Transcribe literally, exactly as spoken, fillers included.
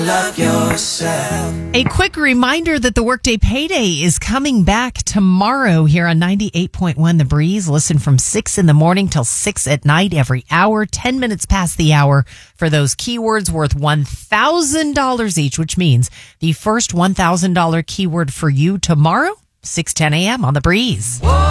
Love yourself. A quick reminder that the Workday Payday is coming back tomorrow here on ninety-eight point one The Breeze. Listen from six in the morning till six at night every hour, ten minutes past the hour for those keywords worth one thousand dollars each, which means the first one thousand dollars keyword for you tomorrow, six ten a.m. on The Breeze. Whoa.